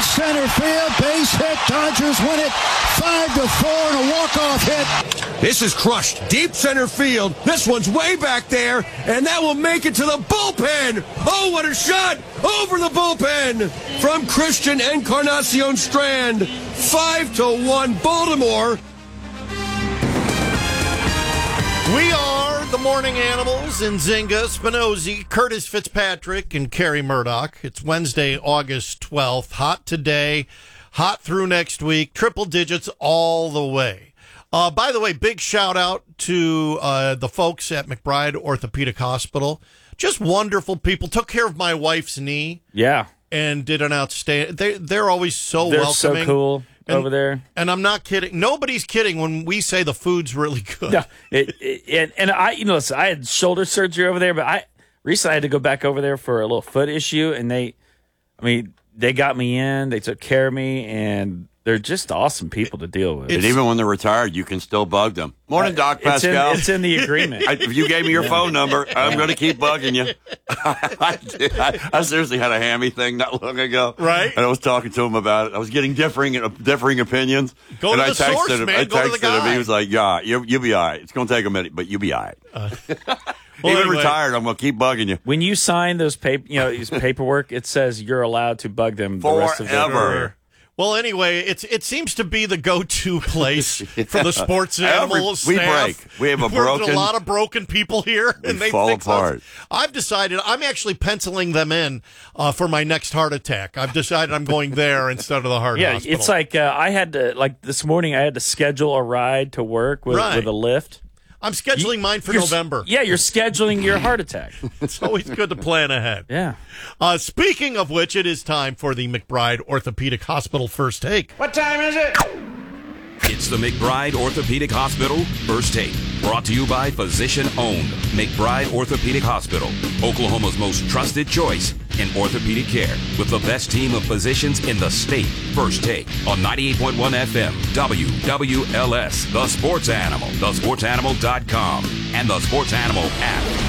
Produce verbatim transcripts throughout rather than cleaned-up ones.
center field, base hit. Dodgers win it five to four and a walk-off hit. This is crushed deep center field. This one's way back there, and that will make it to the bullpen. Oh, what a shot over the bullpen from Christian Encarnacion Strand. Five to one, Baltimore. We are the Morning Animals in Zinga, Spinozzi, Curtis Fitzpatrick, and Kerry Murdoch. It's Wednesday, August twelfth. Hot today, hot through next week. Triple digits all the way. Uh, by the way, big shout out to uh, the folks at McBride Orthopedic Hospital. Just wonderful people. Took care of my wife's knee. Yeah. And did an outstanding. They, they're always so they're welcoming. so cool. And, over there, and I'm not kidding. Nobody's kidding when we say the food's really good. No, it, it, and, and I, you know, listen, I had shoulder surgery over there, but I recently I had to go back over there for a little foot issue, and they, I mean, they got me in, they took care of me, and they're just awesome people to deal with. And even when they're retired, you can still bug them. Morning, Doc uh, it's Pascal. In, it's in the agreement. I, if you gave me your phone number, I'm going to keep bugging you. I, I, I seriously had a hammy thing not long ago. Right. And I was talking to him about it. I was getting differing differing opinions. Go and to I the texted source, him, man. I Go to the texted him. guy. He was like, yeah, you, you'll be all right. It's going to take a minute, but you'll be all right. Uh, well, Even anyway, retired, I'm going to keep bugging you. When you sign those paper, you know, these paperwork, it says you're allowed to bug them the rest of their Forever. career. Well, anyway, it's it seems to be the go-to place for the sports animals. We break. We have a broken. There's a lot of broken people here, We and they fall fix apart. us. I've decided I'm actually penciling them in uh, for my next heart attack. I've decided I'm going there instead of the heart Yeah, hospital. it's like uh, I had to, like this morning, I had to schedule a ride to work with, Right. with a lift. I'm scheduling You- mine for you're- November. Yeah, you're scheduling your heart attack. It's always good to plan ahead. Yeah. Uh, speaking of which, it is time for the McBride Orthopedic Hospital First Take. What time is it? It's the McBride Orthopedic Hospital First Take, brought to you by physician-owned McBride Orthopedic Hospital, Oklahoma's most trusted choice in orthopedic care, with the best team of physicians in the state. First Take on ninety-eight point one F M, W W L S, The Sports Animal, the sports animal dot com, and the Sports Animal app.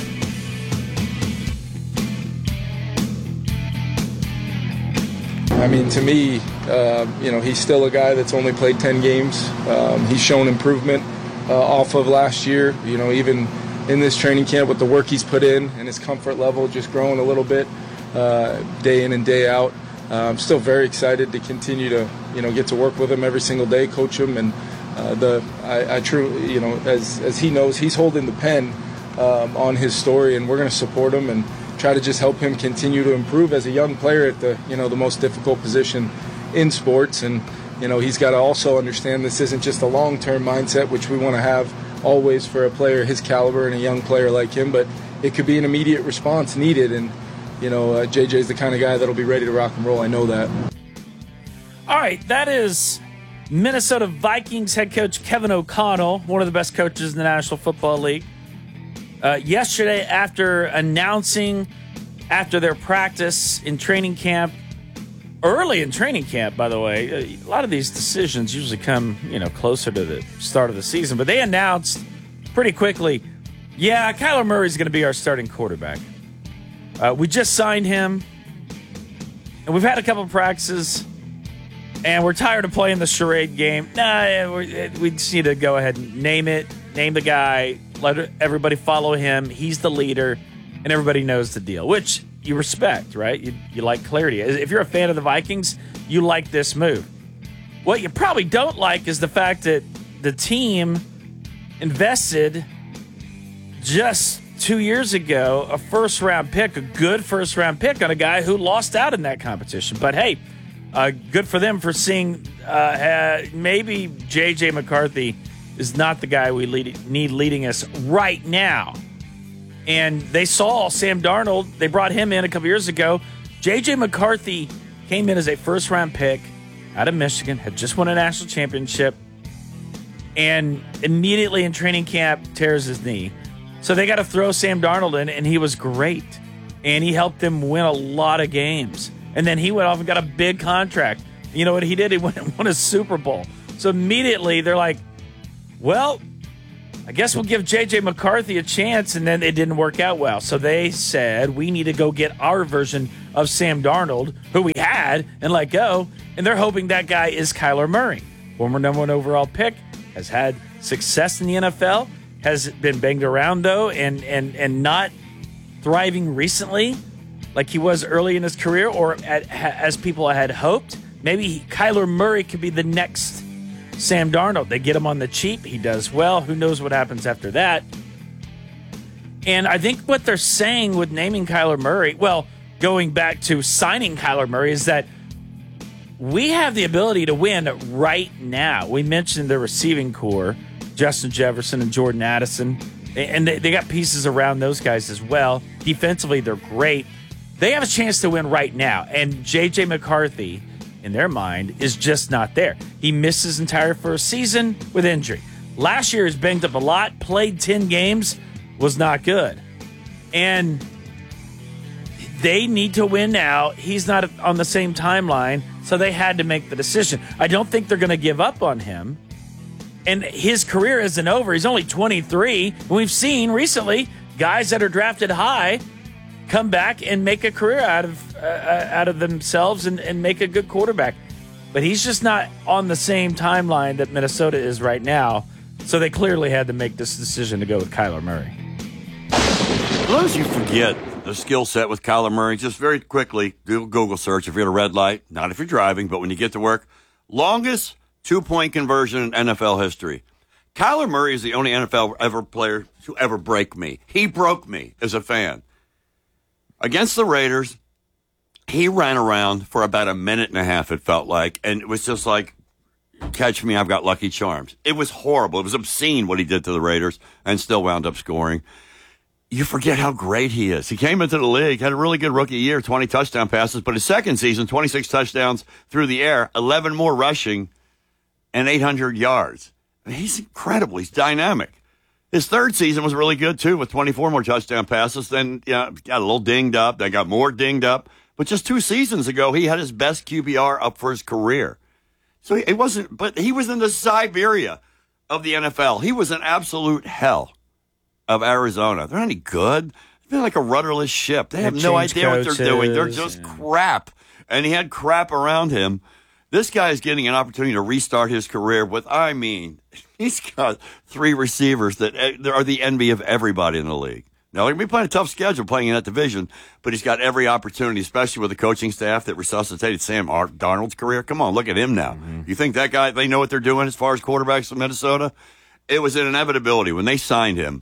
I mean, to me, uh, you know, he's still a guy that's only played ten games. Um, he's shown improvement uh, off of last year. You know, even in this training camp with the work he's put in and his comfort level just growing a little bit uh, day in and day out. Uh, I'm still very excited to continue to, you know, get to work with him every single day, coach him, and uh, the I, I truly, you know, as as he knows, he's holding the pen um, on his story, and we're going to support him and try to just help him continue to improve as a young player at the, you know, the most difficult position in sports. And, you know, he's got to also understand this isn't just a long-term mindset, which we want to have always for a player his caliber and a young player like him, but it could be an immediate response needed. And, you know, uh, J J's the kind of guy that'll be ready to rock and roll. I know that. All right, that is Minnesota Vikings head coach Kevin O'Connell, one of the best coaches in the National Football League. Uh, yesterday, after announcing after their practice in training camp, early in training camp, by the way, a lot of these decisions usually come, you know, closer to the start of the season, but they announced pretty quickly, yeah, Kyler Murray's going to be our starting quarterback. Uh, we just signed him, and we've had a couple of practices, and we're tired of playing the charade game. Nah, we're, we just need to go ahead and name it, name the guy, let everybody follow him. He's the leader, and everybody knows the deal, which you respect, right? You, you like clarity. If you're a fan of the Vikings, you like this move. What you probably don't like is the fact that the team invested just two years ago a first-round pick, a good first-round pick on a guy who lost out in that competition. But, hey, uh, good for them for seeing uh, uh, maybe J J. McCarthy is not the guy we lead, need leading us right now. And they saw Sam Darnold. They brought him in a couple years ago. J J. McCarthy came in as a first-round pick out of Michigan, had just won a national championship, and immediately in training camp tears his knee. So they got to throw Sam Darnold in, and he was great. And he helped them win a lot of games. And then he went off and got a big contract. You know what he did? He went and won a Super Bowl. So immediately they're like, well, I guess we'll give J J. McCarthy a chance, and then it didn't work out well. So they said, we need to go get our version of Sam Darnold, who we had, and let go. And they're hoping that guy is Kyler Murray. Former number one overall pick, has had success in the N F L, has been banged around, though, and, and, and not thriving recently like he was early in his career or at, as people had hoped. Maybe Kyler Murray could be the next Sam Darnold. They get him on the cheap. He does well. Who knows what happens after that? And I think what they're saying with naming Kyler Murray, well, going back to signing Kyler Murray, is that we have the ability to win right now. We mentioned the receiving core, Justin Jefferson and Jordan Addison, and they, they got pieces around those guys as well. Defensively, they're great. They have a chance to win right now. And J J. McCarthy, in their mind, is just not there. He missed his entire first season with injury. Last year, he's banged up a lot, played ten games, was not good. And they need to win now. He's not on the same timeline, so they had to make the decision. I don't think they're going to give up on him. And his career isn't over. He's only twenty-three. We've seen recently guys that are drafted high come back and make a career out of uh, out of themselves and, and make a good quarterback. But he's just not on the same timeline that Minnesota is right now. So they clearly had to make this decision to go with Kyler Murray. For those you forget the skill set with Kyler Murray, just very quickly, do a Google search if you're at a red light, not if you're driving, but when you get to work. Longest two-point conversion in N F L history. Kyler Murray is the only N F L ever player to ever break me. He broke me as a fan. Against the Raiders, he ran around for about a minute and a half, it felt like, and it was just like, catch me, I've got Lucky Charms. It was horrible. It was obscene what he did to the Raiders and still wound up scoring. You forget how great he is. He came into the league, had a really good rookie year, twenty touchdown passes, but his second season, twenty-six touchdowns through the air, eleven more rushing, and eight hundred yards. I mean, he's incredible. He's dynamic. His third season was really good, too, with twenty-four more touchdown passes. Then yeah, got a little dinged up. Then got more dinged up. But just two seasons ago, he had his best Q B R up for his career. So it wasn't, but he was in the Siberia of the N F L. He was an absolute hell of Arizona. They're not any good. They're like a rudderless ship. They have They no change idea what they're doing. They're coaches, just yeah. crap. And he had crap around him. This guy is getting an opportunity to restart his career with, I mean, he's got three receivers that are the envy of everybody in the league. Now, they're going to be playing a tough schedule playing in that division, but he's got every opportunity, especially with the coaching staff that resuscitated Sam Darnold's career. Come on, look at him now. Mm-hmm. You think that guy, they know what they're doing as far as quarterbacks in Minnesota? It was an inevitability. When they signed him,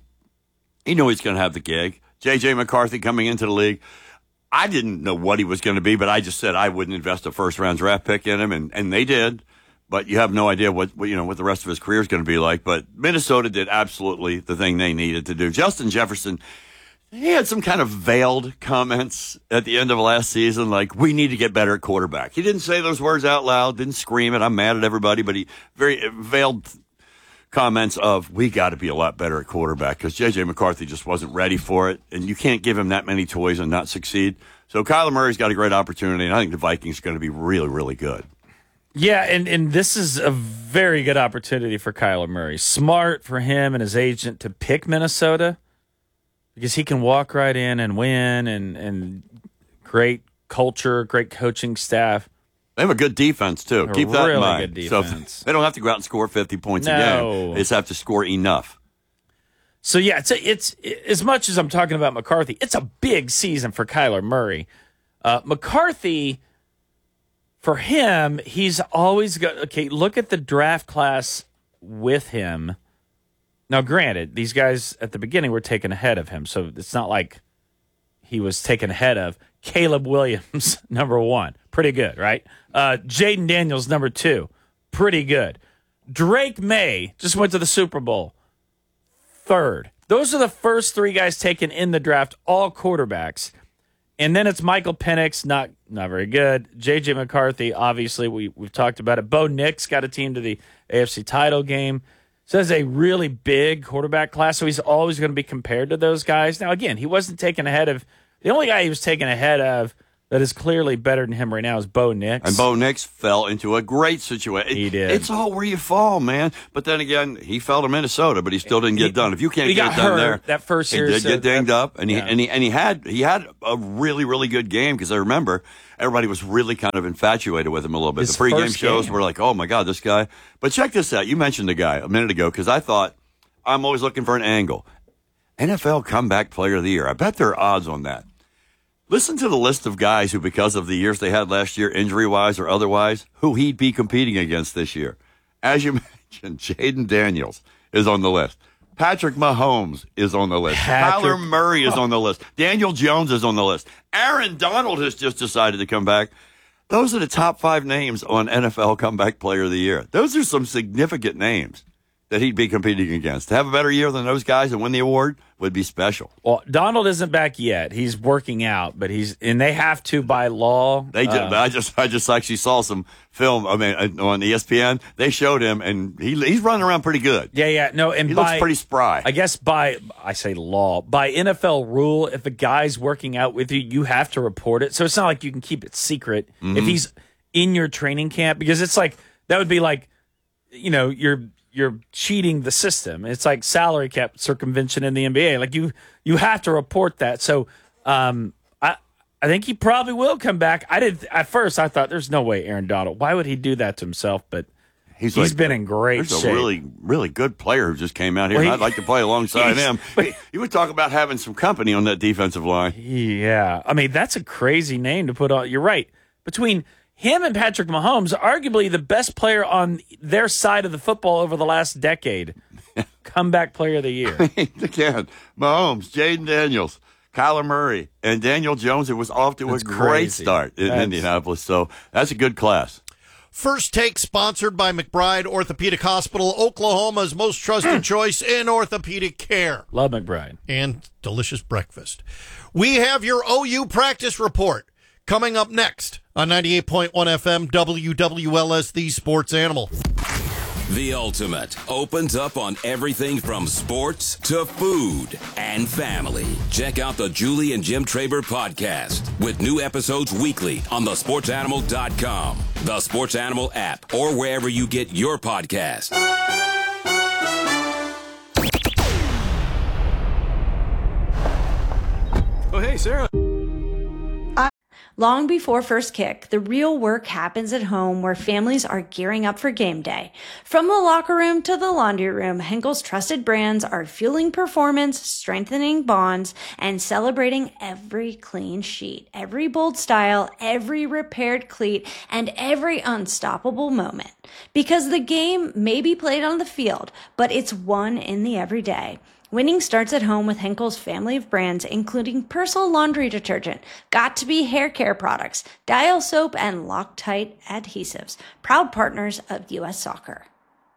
he knew he's going to have the gig. J J. McCarthy coming into the league. I didn't know what he was going to be, but I just said I wouldn't invest a first-round draft pick in him, and, and they did. But you have no idea what, what you know what the rest of his career is going to be like. But Minnesota did absolutely the thing they needed to do. Justin Jefferson, he had some kind of veiled comments at the end of last season, like, we need to get better at quarterback. He didn't say those words out loud, didn't scream it, I'm mad at everybody, but he very veiled comments of, we got to be a lot better at quarterback, because J J. McCarthy just wasn't ready for it, and you can't give him that many toys and not succeed. So Kyler Murray's got a great opportunity, and I think the Vikings are going to be really, really good. Yeah, and, and this is a very good opportunity for Kyler Murray. Smart for him and his agent to pick Minnesota, because he can walk right in and win, and, and great culture, great coaching staff. They have a good defense, too. A Keep that really in mind. good defense. So they don't have to go out and score fifty points No. a game. They just have to score enough. So, yeah, it's, a, it's as much as I'm talking about McCarthy, it's a big season for Kyler Murray. Uh, McCarthy, for him, he's always got, okay, look at the draft class with him. Now, granted, these guys at the beginning were taken ahead of him, so it's not like he was taken ahead of. Caleb Williams, number one. Pretty good, right? Uh, Jaden Daniels, number two. Pretty good. Drake May just went to the Super Bowl. Third. Those are the first three guys taken in the draft, all quarterbacks. And then it's Michael Penix, not not very good. J J. McCarthy, obviously, we, we've talked about it. Bo Nix got a team to the A F C title game. So that's a really big quarterback class, so he's always going to be compared to those guys. Now, again, he wasn't taken ahead of – the only guy he was taken ahead of that is clearly better than him right now is Bo Nix. And Bo Nix fell into a great situation. He did. It's all where you fall, man. But then again, he fell to Minnesota, but he still didn't get he, done. If you can't he get got it done hurt there, that first he year, did so get dinged that, up, and he yeah. and he and he had he had a really really good game because I remember everybody was really kind of infatuated with him a little bit. His the pregame first shows game. were like, oh my god, this guy. But check this out. You mentioned the guy a minute ago because I thought I'm always looking for an angle. N F L Comeback Player of the Year. I bet there are odds on that. Listen to the list of guys who, because of the years they had last year, injury-wise or otherwise, who he'd be competing against this year. As you mentioned, Jaden Daniels is on the list. Patrick Mahomes is on the list. Patrick. Kyler Murray is on the list. Daniel Jones is on the list. Aaron Donald has just decided to come back. Those are the top five names on N F L Comeback Player of the Year. Those are some significant names that he'd be competing against. To have a better year than those guys and win the award would be special. Well, Donald isn't back yet. He's working out, but he's and they have to by law. They just, uh, I just, I just actually saw some film. I mean, on E S P N, they showed him, and he, he's running around pretty good. Yeah, yeah, no, and He by, looks pretty spry. I guess by I say law by N F L rule, if a guy's working out with you, you have to report it. So it's not like you can keep it secret Mm-hmm. if he's in your training camp because it's like that would be like, you know, you're. You're cheating the system. It's like salary cap circumvention in the N B A. Like you, you have to report that. So, um, I, I think he probably will come back. I did at first. I thought there's no way Aaron Donald. Why would he do that to himself? But He's, he's like, been in great There's shape. a really, really good player who just came out here, Well, and he- I'd like to play alongside he's- him. but- You would talk about having some company on that defensive line. Yeah, I mean that's a crazy name to put on. You're right. Between him and Patrick Mahomes, arguably the best player on their side of the football over the last decade. Comeback Player of the Year. Again, Mahomes, Jaden Daniels, Kyler Murray, and Daniel Jones. It was off to That's a great crazy. start in That's- Indianapolis. So that's a good class. First Take sponsored by McBride Orthopedic Hospital, Oklahoma's most trusted choice in orthopedic care. Love McBride. And delicious breakfast. We have your O U practice report coming up next on ninety-eight point one F M W W L S, the Sports Animal. The Ultimate opens up on everything from sports to food and family. Check out the Julie and Jim Traber podcast with new episodes weekly on the sports animal dot com, the Sports Animal app, or wherever you get your podcast. Oh, hey, Sarah. Long before first kick, the real work happens at home where families are gearing up for game day. From the locker room to the laundry room, Henkel's trusted brands are fueling performance, strengthening bonds, and celebrating every clean sheet, every bold style, every repaired cleat, and every unstoppable moment. Because the game may be played on the field, but it's won in the everyday. Winning starts at home with Henkel's family of brands, including Persil laundry detergent, Got to Be hair care products, Dial soap, and Loctite adhesives. Proud partners of U S Soccer.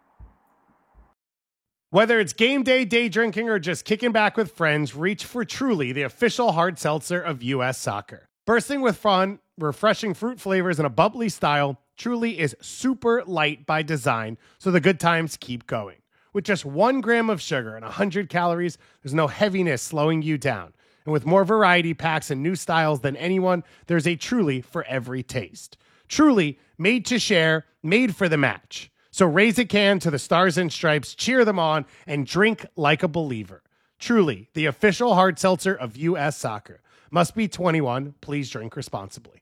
Whether it's game day, day drinking, or just kicking back with friends, reach for Truly, the official hard seltzer of U S Soccer. Bursting with fun, refreshing fruit flavors, and a bubbly style, Truly is super light by design, so the good times keep going. With just one gram of sugar and one hundred calories, there's no heaviness slowing you down. And with more variety packs and new styles than anyone, there's a Truly for every taste. Truly, made to share, made for the match. So raise a can to the Stars and Stripes, cheer them on, and drink like a believer. Truly, the official hard seltzer of U S Soccer. Must be twenty-one. Please drink responsibly.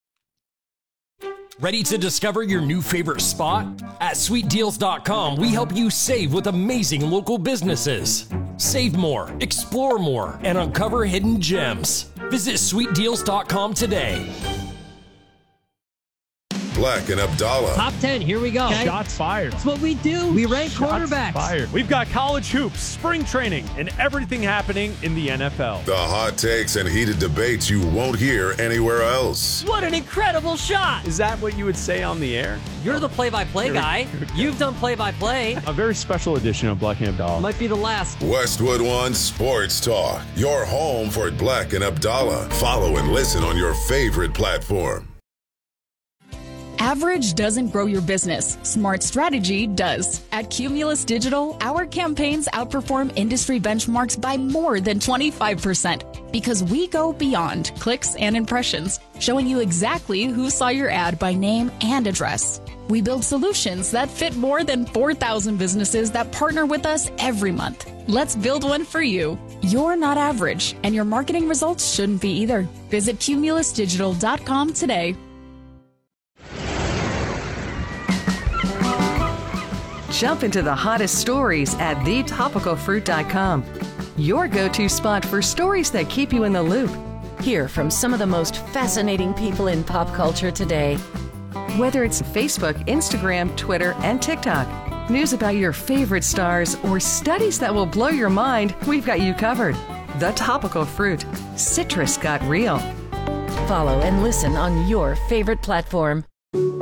Ready to discover your new favorite spot? At sweet deals dot com, we help you save with amazing local businesses. Save more, explore more, and uncover hidden gems. Visit sweet deals dot com today. Black and Abdallah. Top ten, here we go. Okay. Shots fired. That's what we do. We rank Shots quarterbacks. Fired. We've got college hoops, spring training, and everything happening in the N F L. The hot takes and heated debates you won't hear anywhere else. What an incredible shot. Is that what you would say on the air? You're the play-by-play guy. You've done play-by-play. A very special edition of Black and Abdallah. Might be the last. Westwood One Sports Talk. Your home for Black and Abdallah. Follow and listen on your favorite platform. Average doesn't grow your business. Smart strategy does. At Cumulus Digital, our campaigns outperform industry benchmarks by more than twenty-five percent because we go beyond clicks and impressions, showing you exactly who saw your ad by name and address. We build solutions that fit more than four thousand businesses that partner with us every month. Let's build one for you. You're not average, and your marketing results shouldn't be either. Visit cumulus digital dot com today. Jump into the hottest stories at the topical fruit dot com. Your go-to spot for stories that keep you in the loop. Hear from some of the most fascinating people in pop culture today. Whether it's Facebook, Instagram, Twitter, and TikTok, news about your favorite stars, or studies that will blow your mind, we've got you covered. The Topical Fruit. Citrus got real. Follow and listen on your favorite platform.